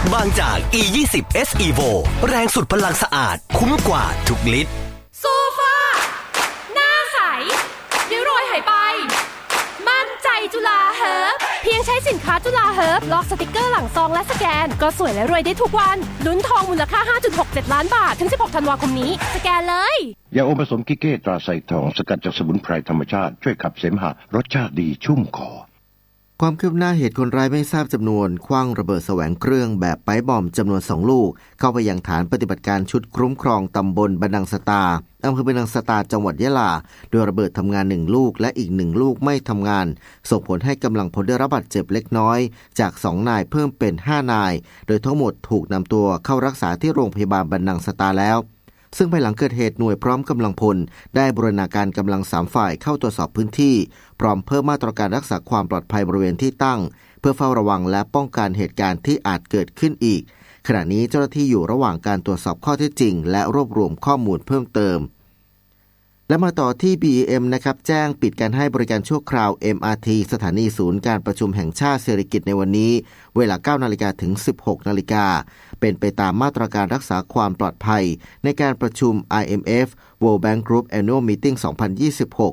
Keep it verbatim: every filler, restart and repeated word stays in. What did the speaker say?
บางจาก อี ยี่สิบ เอส Evo แรงสุดพลังสะอาดคุ้มกว่าทุกลิตรโซฟาหน้าใสริ้วรอยหายไปมั่นใจจุฬาเฮิร์บเพียงใช้สินค้าจุฬาเฮิร์บลอกสติกเกอร์หลังซองและสแกนก็สวยและรวยได้ทุกวันลุ้นทองมูลค่า ห้าจุดหกเจ็ด ล้านบาทถึงสิบหกธันวาคมนี้สแกนเลยยาอมผสมกิเก้ตราไซทองสกัดจากสมุนไพรธรรมชาติช่วยขับเสมหะรสชาติดีชุ่มคอความคืบหน้าเหตุคนร้ายไม่ทราบจำนวนขว้างระเบิดแสวงเครื่องแบบไปบอมจำนวนสองลูกเข้าไปยังฐานปฏิบัติการชุดคุ้มครองตำบลบันดังสตาอำเภอบันดังสตาจังหวัดยะลาโดยระเบิดทำงานหนึ่งลูกและอีกหนึ่งลูกไม่ทำงานส่งผลให้กำลังพลได้รับบาดเจ็บเล็กน้อยจากสองนายเพิ่มเป็นห้านายโดยทั้งหมดถูกนำตัวเข้ารักษาที่โรงพยาบาลบันดังสตาแล้วซึ่งภายหลังเกิดเหตุหน่วยพร้อมกำลังพลได้บูรณาการกำลังสามฝ่ายเข้าตรวจสอบพื้นที่พร้อมเพิ่มมาตรการรักษาความปลอดภัยบริเวณที่ตั้งเพื่อเฝ้าระวังและป้องกันเหตุการณ์ที่อาจเกิดขึ้นอีกขณะนี้เจ้าหน้าที่อยู่ระหว่างการตรวจสอบข้อเท็จจริงและรวบรวมข้อมูลเพิ่มเติมและมาต่อที่ บี อี เอ็ม นะครับแจ้งปิดการให้บริการชั่วคราว เอ็ม อาร์ ที สถานีศูนย์การประชุมแห่งชาติเศรษฐกิจในวันนี้เวลา เก้านาฬิกา ถึง สิบหกนาฬิกาเป็นไปตามมาตรการรักษาความปลอดภัยในการประชุม ไอ เอ็ม เอฟ World Bank Group Annual Meeting สองพันยี่สิบหก